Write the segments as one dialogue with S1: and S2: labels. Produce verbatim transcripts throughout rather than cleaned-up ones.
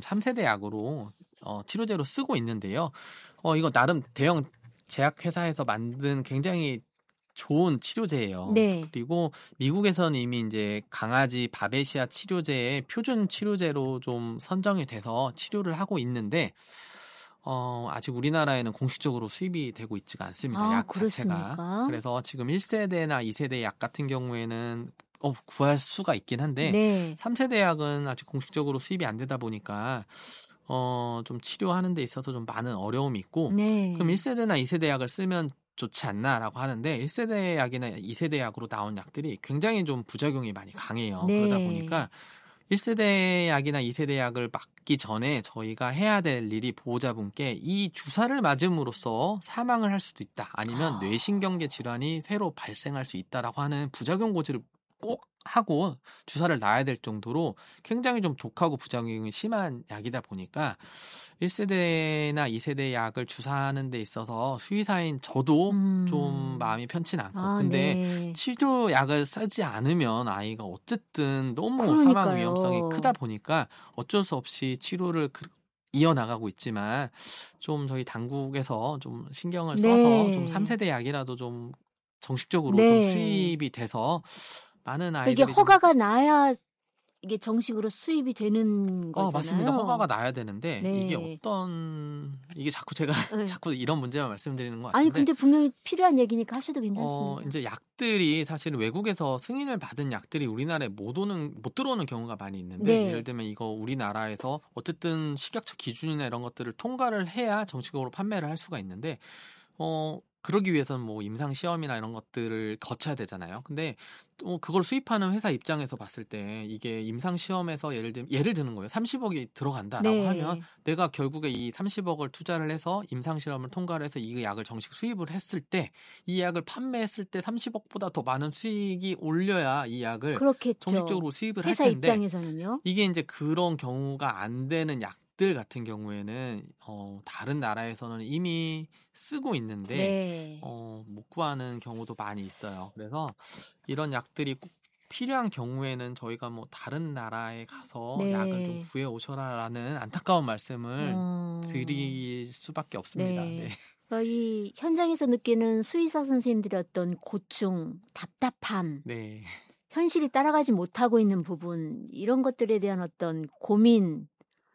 S1: 삼 세대 약으로 어, 치료제로 쓰고 있는데요. 어, 이거 나름 대형 제약회사에서 만든 굉장히 좋은 치료제예요.
S2: 네.
S1: 그리고 미국에서는 이미 이제 강아지 바베시아 치료제의 표준 치료제로 좀 선정이 돼서 치료를 하고 있는데 어, 아직 우리나라에는 공식적으로 수입이 되고 있지가 않습니다.
S2: 아,
S1: 약
S2: 그렇습니까?
S1: 자체가. 그래서 지금 일 세대나 이 세대 약 같은 경우에는 어, 구할 수가 있긴 한데
S2: 네.
S1: 삼 세대 약은 아직 공식적으로 수입이 안 되다 보니까 어, 좀 치료하는 데 있어서 좀 많은 어려움이 있고
S2: 네.
S1: 그럼 일 세대나 이 세대 약을 쓰면 좋지 않나라고 하는데 일 세대 약이나 이 세대 약으로 나온 약들이 굉장히 좀 부작용이 많이 강해요.
S2: 네.
S1: 그러다 보니까 일 세대 약이나 이 세대 약을 맞기 전에 저희가 해야 될 일이 보호자분께 이 주사를 맞음으로써 사망을 할 수도 있다. 아니면 뇌신경계 질환이 새로 발생할 수 있다라고 하는 부작용 고지를 꼭 하고 주사를 놔야 될 정도로 굉장히 좀 독하고 부작용이 심한 약이다 보니까 일 세대나 이 세대 약을 주사하는 데 있어서 수의사인 저도
S2: 음.
S1: 좀 마음이 편치는 않고
S2: 아,
S1: 근데
S2: 네.
S1: 치료약을 쓰지 않으면 아이가 어쨌든 너무
S2: 그러니까요.
S1: 사망 위험성이 크다 보니까 어쩔 수 없이 치료를 그, 이어나가고 있지만 좀 저희 당국에서 좀 신경을 써서
S2: 네.
S1: 좀 삼 세대 약이라도 좀 정식적으로
S2: 네.
S1: 좀 수입이 돼서 많은 아이들이
S2: 이게 허가가 나야 이게 정식으로 수입이 되는 거잖아요.
S1: 어, 맞습니다. 허가가 나야 되는데
S2: 네.
S1: 이게 어떤 이게 자꾸 제가
S2: 네.
S1: 자꾸 이런 문제만 말씀드리는 것 같은데
S2: 아니 근데 분명히 필요한 얘기니까 하셔도 괜찮습니다.
S1: 어, 이제 약들이 사실은 외국에서 승인을 받은 약들이 우리나라에 못 오는 못 들어오는 경우가 많이 있는데
S2: 네.
S1: 예를 들면 이거 우리나라에서 어쨌든 식약처 기준이나 이런 것들을 통과를 해야 정식으로 판매를 할 수가 있는데 어 그러기 위해서는 뭐 임상 시험이나 이런 것들을 거쳐야 되잖아요. 근데 또 그걸 수입하는 회사 입장에서 봤을 때 이게 임상 시험에서 예를 들 예를 드는 거예요. 삼십억이 들어간다라고
S2: 네.
S1: 하면 내가 결국에 이 삼십억을 투자를 해서 임상 시험을 통과를 해서 이 약을 정식 수입을 했을 때 이 약을 판매했을 때 삼십억보다 더 많은 수익이 올려야 이 약을
S2: 그렇겠죠.
S1: 정식적으로 수입을 할
S2: 회사
S1: 텐데
S2: 입장에서는요.
S1: 이게 이제 그런 경우가 안 되는 약들 같은 경우에는 어, 다른 나라에서는 이미 쓰고 있는데
S2: 네.
S1: 어, 못 구하는 경우도 많이 있어요. 그래서 이런 약들이 꼭 필요한 경우에는 저희가 뭐 다른 나라에 가서
S2: 네.
S1: 약을 좀 구해 오셔라라는 안타까운 말씀을
S2: 어...
S1: 드릴 수밖에 없습니다.
S2: 네.
S1: 네.
S2: 그러니까 이 현장에서 느끼는 수의사 선생님들의 어떤 고충, 답답함,
S1: 네.
S2: 현실이 따라가지 못하고 있는 부분 이런 것들에 대한 어떤 고민도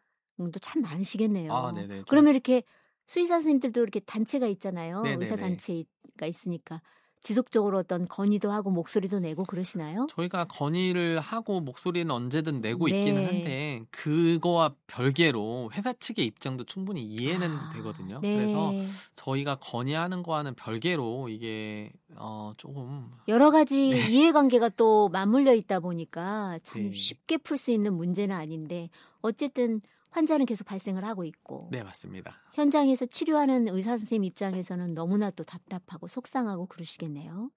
S2: 참 많으시겠네요.
S1: 아, 네네. 좀...
S2: 그러면 이렇게 수의사 선생님들도 이렇게 단체가 있잖아요.
S1: 네네네.
S2: 의사 단체가 있으니까 지속적으로 어떤 건의도 하고 목소리도 내고 그러시나요?
S1: 저희가 건의를 하고 목소리는 언제든 내고
S2: 네.
S1: 있기는 한데 그거와 별개로 회사 측의 입장도 충분히 이해는
S2: 아,
S1: 되거든요.
S2: 네.
S1: 그래서 저희가 건의하는 거와는 별개로 이게 어 조금
S2: 여러 가지
S1: 네.
S2: 이해관계가 또 맞물려 있다 보니까 참
S1: 네.
S2: 쉽게 풀 수 있는 문제는 아닌데 어쨌든 환자는 계속 발생을 하고 있고
S1: 네, 맞습니다.
S2: 현장에서 치료하는 의사 선생님 입장에서는 너무나 또 답답하고 속상하고 그러시겠네요.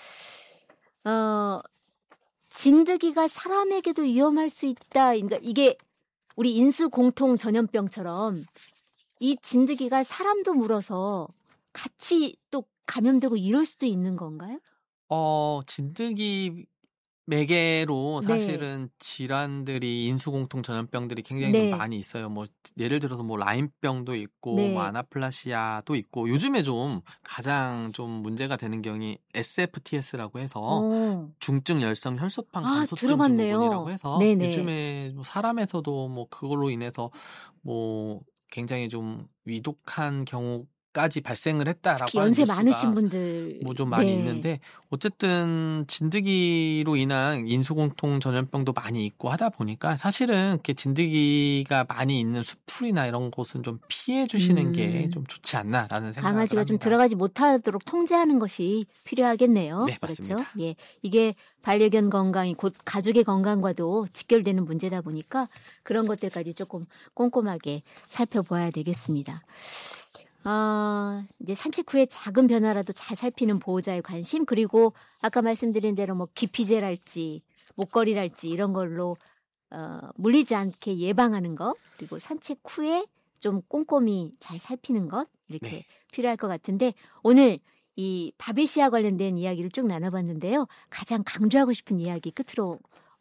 S2: 어, 진드기가 사람에게도 위험할 수 있다. 그러니까 이게 우리 인수공통 전염병처럼 이 진드기가 사람도 물어서 같이 또 감염되고 이럴 수도 있는 건가요?
S1: 어, 진드기 매개로
S2: 네.
S1: 사실은 질환들이 인수공통 전염병들이 굉장히
S2: 네.
S1: 좀 많이 있어요. 뭐 예를 들어서 뭐 라임병도 있고
S2: 네.
S1: 뭐 아나플라시아도 있고 요즘에 좀 가장 좀 문제가 되는 경이 에스에프티에스라고 해서
S2: 어.
S1: 중증 열성 혈소판
S2: 아,
S1: 감소증
S2: 들어봤네요.
S1: 증후군이라고 해서
S2: 네네.
S1: 요즘에 뭐 사람에서도 뭐 그걸로 인해서 뭐 굉장히 좀 위독한 경우 까지 발생을 했다라고
S2: 특히
S1: 하는
S2: 연세
S1: 뉴스가
S2: 많으신 분들
S1: 뭐 좀 많이
S2: 네.
S1: 있는데 어쨌든 진드기로 인한 인수공통 전염병도 많이 있고 하다 보니까 사실은 이렇게 진드기가 많이 있는 수풀이나 이런 곳은 좀 피해 주시는
S2: 음.
S1: 게 좀 좋지 않나라는 생각을
S2: 강아지가
S1: 합니다.
S2: 좀 들어가지 못하도록 통제하는 것이 필요하겠네요.
S1: 네, 맞습니다.
S2: 그렇죠? 예, 이게 반려견 건강이 곧 가족의 건강과도 직결되는 문제다 보니까 그런 것들까지 조금 꼼꼼하게 살펴봐야 되겠습니다. 어, 이제 산책 후에 작은 변화라도 잘 살피는 보호자의 관심, 그리고 아까 말씀드린 대로 뭐 기피제랄지 목걸이랄지 이런 걸로 어, 물리지 않게 예방하는 것, 그리고 산책 후에 좀 꼼꼼히 잘 살피는 것 이렇게
S1: 네.
S2: 필요할 것 같은데 오늘 이 바베시아 관련된 이야기를 쭉 나눠봤는데요. 가장 강조하고 싶은 이야기 끝으로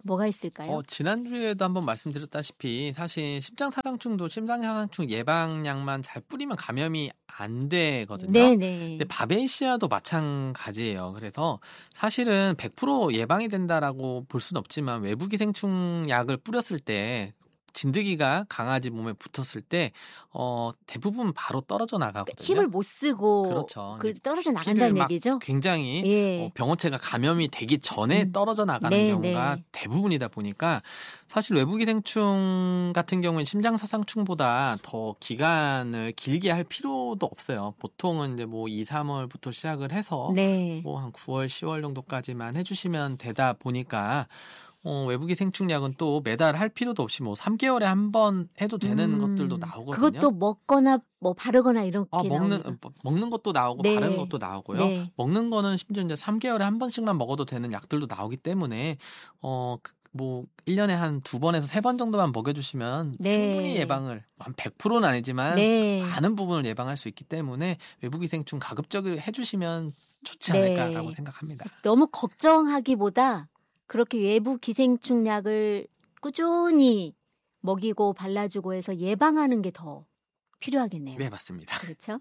S2: 뭐가 있을까요?
S1: 어, 지난주에도 한번 말씀드렸다시피 사실 심장사상충도 심장사상충 예방약만 잘 뿌리면 감염이 안 되거든요.
S2: 네네.
S1: 근데 바베시아도 마찬가지예요. 그래서 사실은 백 퍼센트 예방이 된다라고 볼 수는 없지만 외부 기생충 약을 뿌렸을 때 진드기가 강아지 몸에 붙었을 때 어, 대부분 바로 떨어져 나가거든요.
S2: 힘을 못 쓰고
S1: 그렇죠.
S2: 그 떨어져 나간다는 얘기죠.
S1: 굉장히
S2: 예.
S1: 어, 병원체가 감염이 되기 전에
S2: 음.
S1: 떨어져 나가는
S2: 네,
S1: 경우가
S2: 네.
S1: 대부분이다 보니까 사실 외부 기생충 같은 경우는 심장사상충보다 더 기간을 길게 할 필요도 없어요. 보통은 이제 뭐 이, 삼월부터 시작을 해서
S2: 네.
S1: 뭐 한 구월, 시월 정도까지만 해주시면 되다 보니까 어, 외부 기생충약은 또 매달 할 필요도 없이 뭐 삼 개월에 한 번 해도 되는
S2: 음,
S1: 것들도 나오거든요.
S2: 그것도 먹거나 뭐 바르거나 이렇게
S1: 아, 먹는
S2: 나오니까.
S1: 먹는 것도 나오고
S2: 네.
S1: 바르는 것도 나오고요.
S2: 네.
S1: 먹는 거는 심지어 이제 삼 개월에 한 번씩만 먹어도 되는 약들도 나오기 때문에 어 뭐 일 년에 한 두 번에서 세 번 정도만 먹여주시면
S2: 네.
S1: 충분히 예방을 한 백 퍼센트는 아니지만
S2: 네.
S1: 많은 부분을 예방할 수 있기 때문에 외부 기생충 가급적으로 해주시면 좋지
S2: 네.
S1: 않을까라고 생각합니다.
S2: 너무 걱정하기보다 그렇게 외부 기생충약을 꾸준히 먹이고 발라주고 해서 예방하는 게 더 필요하겠네요.
S1: 네, 맞습니다.
S2: 그렇죠.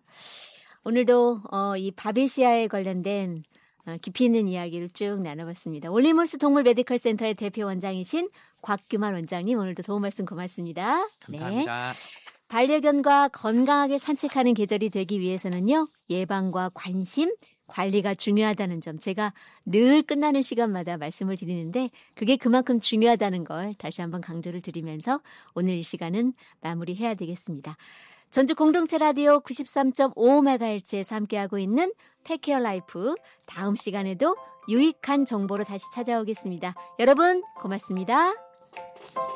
S2: 오늘도 어, 이 바베시아에 관련된 어, 깊이 있는 이야기를 쭉 나눠봤습니다. 올리몰스 동물 메디컬 센터의 대표 원장이신 곽규만 원장님, 오늘도 도움 말씀 고맙습니다.
S1: 감사합니다.
S2: 네. 반려견과 건강하게 산책하는 계절이 되기 위해서는요, 예방과 관심, 관리가 중요하다는 점 제가 늘 끝나는 시간마다 말씀을 드리는데 그게 그만큼 중요하다는 걸 다시 한번 강조를 드리면서 오늘 이 시간은 마무리해야 되겠습니다. 전주 공동체 라디오 구십삼 점 오 메가헤르츠에서 함께하고 있는 테케어 라이프, 다음 시간에도 유익한 정보로 다시 찾아오겠습니다. 여러분 고맙습니다.